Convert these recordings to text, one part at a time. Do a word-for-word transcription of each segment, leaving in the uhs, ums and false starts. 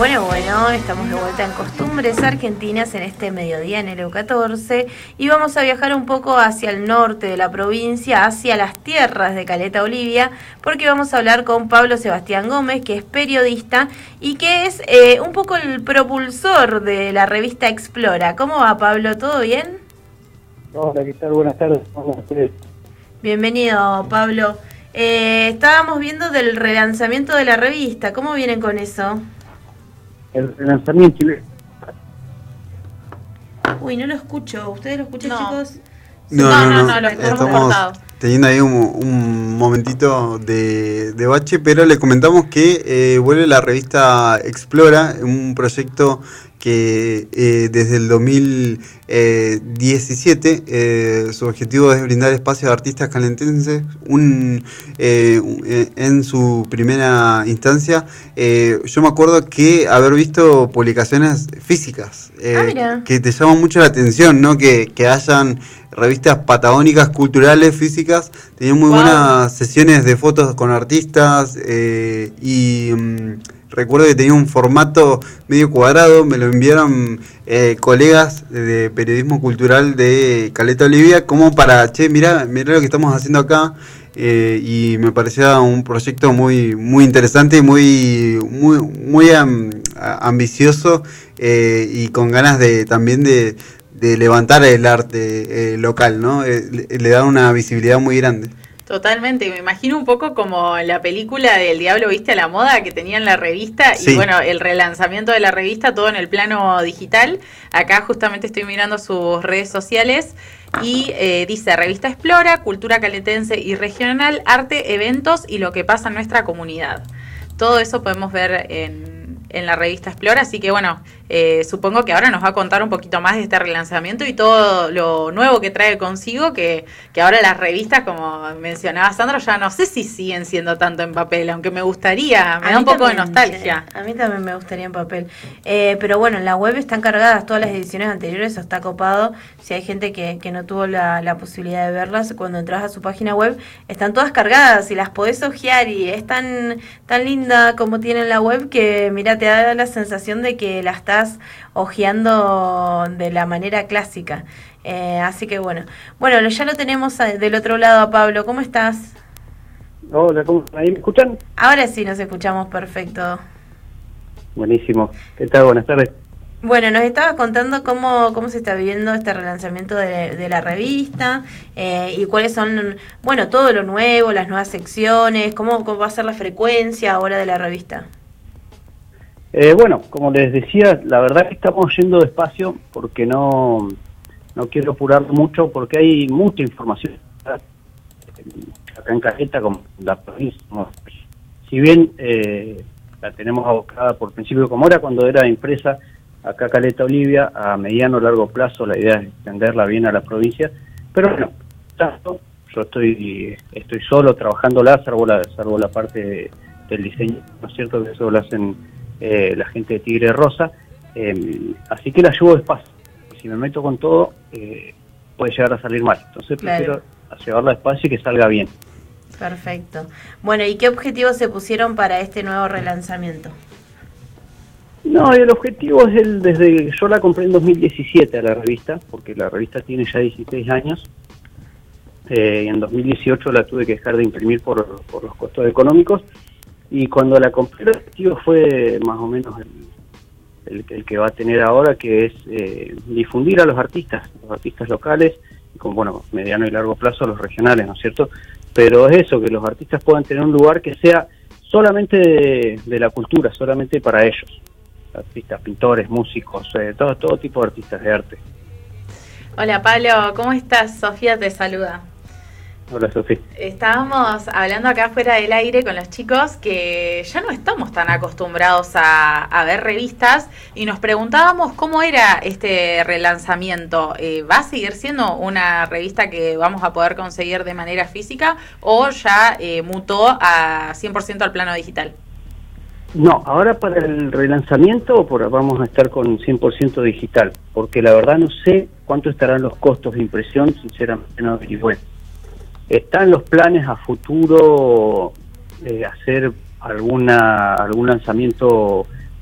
Bueno, bueno, estamos de vuelta en Costumbres Argentinas en este mediodía en el E U catorce y vamos a viajar un poco hacia el norte de la provincia, hacia las tierras de Caleta Olivia, porque vamos a hablar con Pablo Sebastián Gómez, que es periodista y que es eh, un poco el propulsor de la revista Explora. ¿Cómo va, Pablo? ¿Todo bien? Hola, ¿qué tal? Buenas tardes. Bienvenido, Pablo. Eh, estábamos viendo del relanzamiento de la revista. ¿Cómo vienen con eso? El relanzamiento. Uy, no lo escucho. ¿Ustedes lo escuchan, no. chicos? No, no, no, no, no, lo estamos cortado. teniendo ahí un, un momentito de, de bache, pero le comentamos que eh, vuelve la revista Explora, un proyecto que eh, desde el dos mil diecisiete eh, su objetivo es brindar espacio a artistas calentenses. Un, eh, en su primera instancia, eh, yo me acuerdo que haber visto publicaciones físicas eh, ah, que te llaman mucho la atención, ¿no? Que, que hayan revistas patagónicas, culturales, físicas. Tenían muy wow. buenas sesiones de fotos con artistas eh, y um, recuerdo que tenía un formato medio cuadrado. Me lo enviaron eh, colegas de periodismo cultural de Caleta Olivia como para, che, mirá, mirá lo que estamos haciendo acá. Eh, y me parecía un proyecto muy muy interesante y muy muy muy um, ambicioso eh, y con ganas de también de de levantar el arte eh, local, ¿no? Eh, le, le da una visibilidad muy grande. Totalmente, me imagino un poco como la película del Diablo Viste a la Moda que tenía en la revista, sí. Y bueno, el relanzamiento de la revista todo en el plano digital. Acá justamente estoy mirando sus redes sociales y eh, dice: Revista Explora, cultura caletense y regional, arte, eventos y lo que pasa en nuestra comunidad. Todo eso podemos ver en, en la revista Explora, así que bueno, eh, supongo que ahora nos va a contar un poquito más de este relanzamiento y todo lo nuevo que trae consigo, que, que ahora las revistas, como mencionaba Sandro, ya no sé si siguen siendo tanto en papel, aunque me gustaría, me a da un poco también, de nostalgia. A mí también me gustaría en papel, eh, pero bueno, en la web están cargadas todas las ediciones anteriores, eso está copado. Si hay gente que, que no tuvo la, la posibilidad de verlas, cuando entras a su página web, están todas cargadas y las podés hojear y es tan, tan linda como tiene la web que, mira, te da la sensación de que la estás hojeando de la manera clásica. Eh, así que bueno, bueno, ya lo tenemos del otro lado a Pablo. ¿Cómo estás? Hola, ¿cómo están? ¿Ahí me escuchan? Ahora sí nos escuchamos perfecto. Buenísimo. ¿Qué tal? Buenas tardes. Bueno, nos estabas contando cómo, cómo se está viviendo este relanzamiento de, de la revista eh, y cuáles son, bueno, todo lo nuevo, las nuevas secciones, cómo, cómo va a ser la frecuencia ahora de la revista. Eh, bueno, como les decía, la verdad que estamos yendo despacio porque no, no quiero apurar mucho porque hay mucha información acá en Caleta, como la provincia. Si bien eh, la tenemos abocada por principio como era cuando era impresa acá Caleta Olivia, a mediano o largo plazo la idea es extenderla bien a la provincia, pero bueno, tanto, yo estoy estoy solo trabajándola, salvo la, salvo la parte de, del diseño, ¿no es cierto? Que eso lo hacen Eh, la gente de Tigre Rosa, eh, así que la llevo despacio. Si me meto con todo, eh, puede llegar a salir mal. Entonces prefiero claro. llevarla despacio y que salga bien. Perfecto. Bueno, ¿y qué objetivos se pusieron para este nuevo relanzamiento? No, el objetivo es el desde yo la compré en dos mil diecisiete a la revista, porque la revista tiene ya dieciséis años. Eh, y en dos mil dieciocho la tuve que dejar de imprimir por, por los costos económicos. Y cuando la compré, el objetivo fue más o menos el, el, el que va a tener ahora, que es eh, difundir a los artistas, los artistas locales, y con, bueno, mediano y largo plazo los regionales, ¿no es cierto? Pero es eso, que los artistas puedan tener un lugar que sea solamente de, de la cultura, solamente para ellos. Artistas, pintores, músicos, eh, todo, todo tipo de artistas de arte. Hola Pablo, ¿cómo estás? Sofía te saluda. Hola, Sofía. Estábamos hablando acá fuera del aire con los chicos que ya no estamos tan acostumbrados a, a ver revistas y nos preguntábamos cómo era este relanzamiento. Eh, ¿Va a seguir siendo una revista que vamos a poder conseguir de manera física o ya eh, mutó a cien por ciento al plano digital? No, ahora para el relanzamiento por, vamos a estar con cien por ciento digital, porque la verdad no sé cuánto estarán los costos de impresión, sinceramente no averigüé. Están los planes a futuro de hacer alguna algún lanzamiento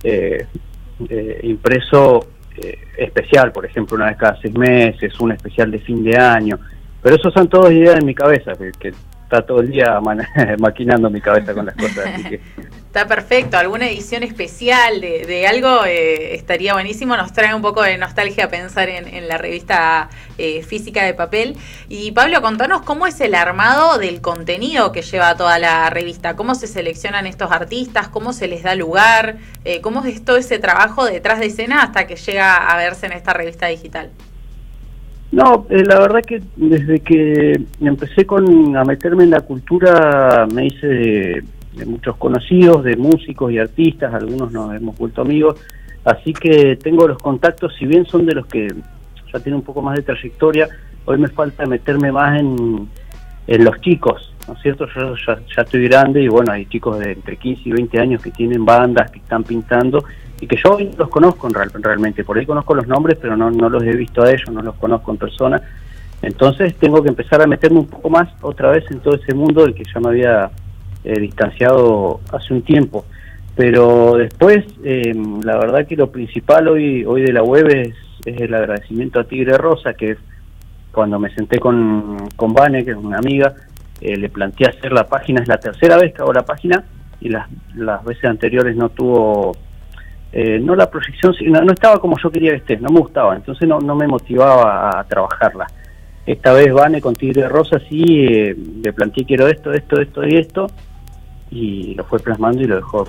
eh, eh, impreso eh, especial, por ejemplo, una vez cada seis meses, un especial de fin de año, pero eso son todas ideas en mi cabeza, que, que está todo el día man maquinando mi cabeza con las cosas, así que... Está perfecto, alguna edición especial de, de algo eh, estaría buenísimo, nos trae un poco de nostalgia pensar en, en la revista eh, física de papel. Y Pablo, contanos cómo es el armado del contenido que lleva toda la revista, cómo se seleccionan estos artistas, cómo se les da lugar, eh, cómo es todo ese trabajo detrás de escena hasta que llega a verse en esta revista digital. No, eh, la verdad que desde que empecé con a meterme en la cultura me hice de, de muchos conocidos, de músicos y artistas, algunos nos hemos vuelto amigos, así que tengo los contactos, si bien son de los que ya tienen un poco más de trayectoria, hoy me falta meterme más en, en los chicos, ¿no es cierto? Yo ya, ya estoy grande y bueno, hay chicos de entre quince y veinte años que tienen bandas, que están pintando, y que yo hoy no los conozco real, realmente, por ahí conozco los nombres, pero no, no los he visto a ellos, no los conozco en persona, entonces tengo que empezar a meterme un poco más otra vez en todo ese mundo del que ya me había eh, distanciado hace un tiempo, pero después, eh, la verdad que lo principal hoy hoy de la web es, es el agradecimiento a Tigre Rosa, que cuando me senté con, con Vane, que es una amiga, eh, le planteé hacer la página, es la tercera vez que hago la página, y las, las veces anteriores no tuvo... Eh, no la proyección, no, no estaba como yo quería que esté, no me gustaba, entonces no, no me motivaba a, a trabajarla. Esta vez Vane con Tigre Rosa sí, eh, le planteé quiero esto, esto, esto y esto, y lo fue plasmando y lo dejó.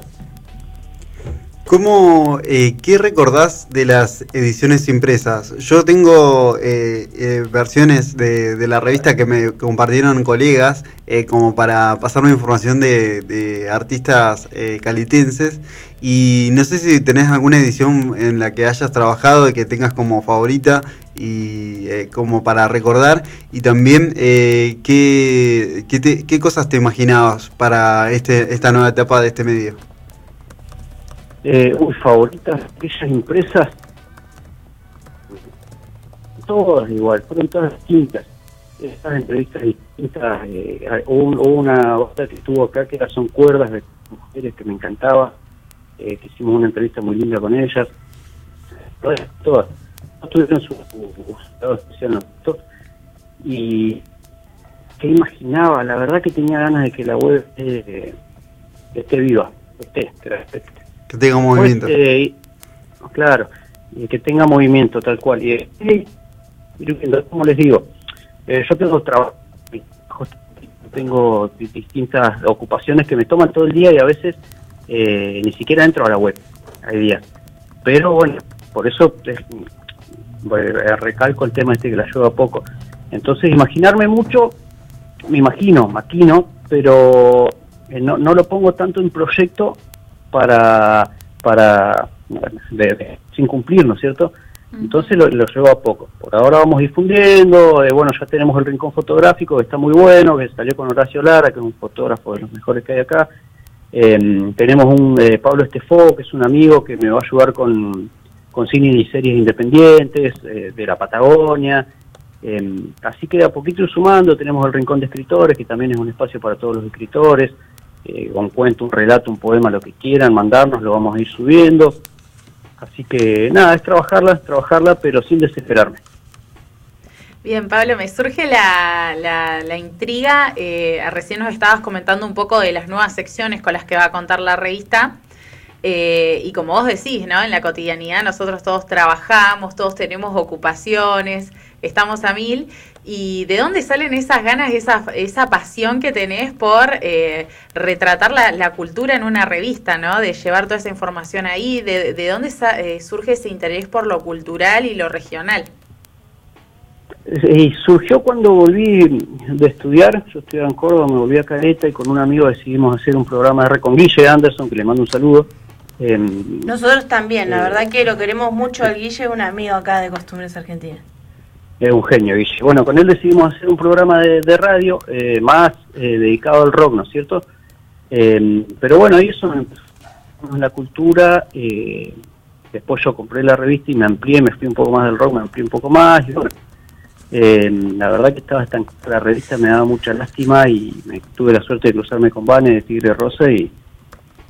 ¿Cómo, eh, qué recordás de las ediciones impresas? Yo tengo eh, eh, versiones de, de la revista que me compartieron colegas eh, como para pasarme información de, de artistas eh, calitenses, y no sé si tenés alguna edición en la que hayas trabajado y que tengas como favorita y eh, como para recordar, y también eh, qué, qué, te, qué cosas te imaginabas para este esta nueva etapa de este medio. Eh, uy, favoritas, aquellas impresas, todas igual, fueron todas distintas, estas entrevistas distintas, eh, hubo una otra que estuvo acá que son cuerdas de mujeres que me encantaba, eh, que hicimos una entrevista muy linda con ellas, todas, todas, todas tuvieron su, su lado especial, ¿no? Y que imaginaba, la verdad que tenía ganas de que la web eh, esté viva, esté, esté, que tenga movimiento. Pues, eh, claro, y que tenga movimiento tal cual. Y, y, y como les digo, eh, yo tengo trabajo, tengo distintas ocupaciones que me toman todo el día y a veces eh, ni siquiera entro a la web, hay días. Pero bueno, por eso eh, recalco el tema este que la llevo a poco. Entonces, imaginarme mucho, me imagino, maquino, pero eh, no, no lo pongo tanto en proyecto para para de, de, sin cumplir, ¿no es cierto? Entonces lo, lo llevo a poco. Por ahora vamos difundiendo, eh, bueno, ya tenemos el Rincón Fotográfico, que está muy bueno, que salió con Horacio Lara, que es un fotógrafo de los mejores que hay acá. Eh, tenemos un eh, Pablo Estefó, que es un amigo que me va a ayudar con, con cine y series independientes, eh, de la Patagonia. Eh, así que de a poquito ir sumando, tenemos el Rincón de Escritores, que también es un espacio para todos los escritores. Eh, un cuento, un relato, un poema, lo que quieran mandarnos, lo vamos a ir subiendo, así que nada, es trabajarla, es trabajarla, pero sin desesperarme. Bien, Pablo, me surge la, la, la intriga, eh, recién nos estabas comentando un poco de las nuevas secciones con las que va a contar la revista, eh, y como vos decís, ¿no? En la cotidianidad nosotros todos trabajamos, todos tenemos ocupaciones, estamos a mil. ¿Y de dónde salen esas ganas, esa, esa pasión que tenés por eh, retratar la, la cultura en una revista, ¿no? De llevar toda esa información ahí, de, de dónde sa, eh, surge ese interés por lo cultural y lo regional? Y surgió cuando volví de estudiar, yo estudiaba en Córdoba, me volví a Caleta y con un amigo decidimos hacer un programa de R con Guille Anderson, que le mando un saludo. Eh, Nosotros también, la eh, verdad que lo queremos mucho al Guille, un amigo acá de Costumbres Argentinas. Es un genio, Guille. Bueno, con él decidimos hacer un programa de, de radio eh, más eh, dedicado al rock, ¿no es cierto? Eh, pero bueno, ahí eso me empezó en la cultura, eh, después yo compré la revista y me amplié, me fui un poco más del rock, me amplié un poco más, y bueno, eh, la verdad que estaba estancada la revista, me daba mucha lástima y me, tuve la suerte de cruzarme con Vane de Tigre Rosa y,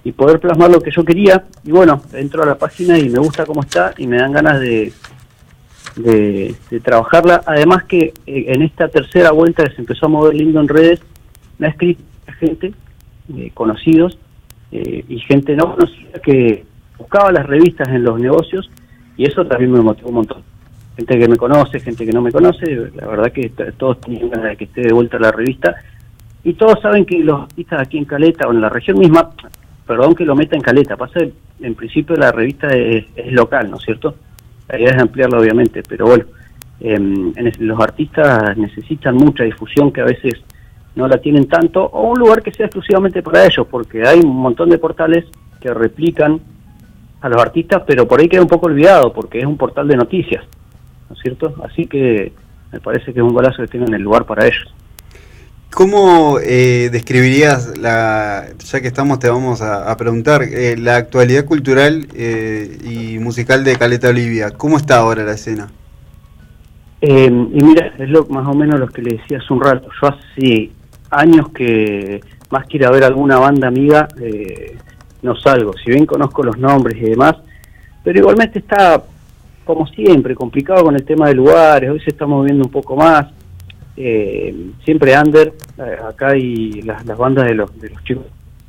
y poder plasmar lo que yo quería. Y bueno, entro a la página y me gusta cómo está y me dan ganas de, de, de trabajarla. Además que eh, en esta tercera vuelta que se empezó a mover lindo en redes, me ha escrito gente, eh, conocidos, eh, y gente no conocida que buscaba las revistas en los negocios, y eso también me motivó un montón. Gente que me conoce, gente que no me conoce, la verdad que t- todos tenían ganas de que esté de vuelta la revista, y todos saben que los artistas aquí en Caleta o en la región misma, perdón que lo meta en Caleta, pasa el, en principio la revista es, es local, ¿no es cierto? La idea es ampliarla obviamente, pero bueno, eh, en es, los artistas necesitan mucha difusión que a veces no la tienen tanto, o un lugar que sea exclusivamente para ellos, porque hay un montón de portales que replican a los artistas, pero por ahí queda un poco olvidado, porque es un portal de noticias, ¿no es cierto? Así que me parece que es un golazo que tengan el lugar para ellos. ¿Cómo eh, describirías, la, ya que estamos te vamos a, a preguntar, eh, la actualidad cultural eh, y musical de Caleta Olivia? ¿Cómo está ahora la escena? Eh, y mira, es lo más o menos lo que le decía hace un rato. Yo hace años que más que ir a ver alguna banda amiga, eh, no salgo. Si bien conozco los nombres y demás, pero igualmente está, como siempre, complicado con el tema de lugares. Hoy se está moviendo un poco más. Eh, siempre under, acá hay las, las bandas de los, de los chicos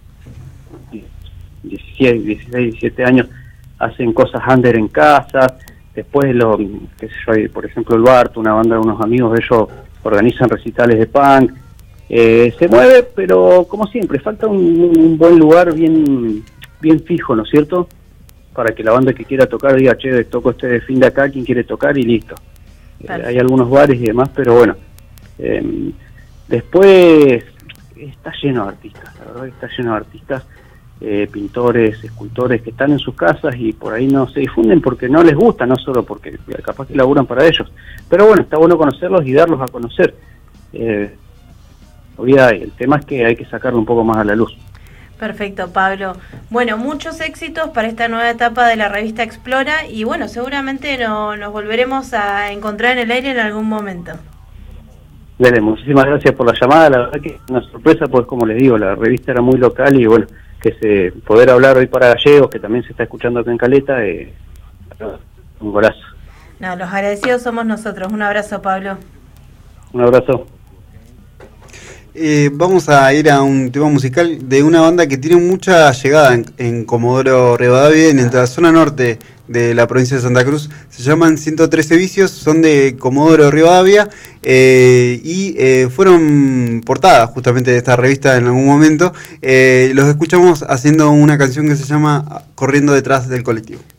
dieciséis, diecisiete años hacen cosas under en casa. Después, lo, qué sé yo, hay, por ejemplo, el Barto, una banda de unos amigos, ellos organizan recitales de punk. Eh, se mueve, pero como siempre, falta un, un buen lugar bien bien fijo, ¿no es cierto? Para que la banda que quiera tocar diga, che, toco este fin de acá, quien quiere tocar, y listo. Eh, hay algunos bares y demás, pero bueno. Eh, después, está lleno de artistas, la verdad que está lleno de artistas. Eh, pintores, escultores que están en sus casas y por ahí no se difunden porque no les gusta, no solo porque capaz que laburan para ellos, pero bueno, está bueno conocerlos y darlos a conocer. Eh, todavía hay, el tema es que hay que sacarlo un poco más a la luz. Perfecto, Pablo. Bueno, muchos éxitos para esta nueva etapa de la revista Explora y bueno, seguramente no, nos volveremos a encontrar en el aire en algún momento. Dale, muchísimas gracias por la llamada, la verdad que es una sorpresa, pues como les digo, la revista era muy local y bueno, que se poder hablar hoy para gallegos, que también se está escuchando acá en Caleta, eh, un golazo. No, los agradecidos somos nosotros. Un abrazo, Pablo. Un abrazo. Eh, vamos a ir a un tema musical de una banda que tiene mucha llegada en, en Comodoro Rivadavia, en la zona norte de la provincia de Santa Cruz. Se llaman ciento trece Vicios, son de Comodoro Rivadavia eh, y eh, fueron portadas justamente de esta revista en algún momento. Eh, los escuchamos haciendo una canción que se llama Corriendo detrás del colectivo.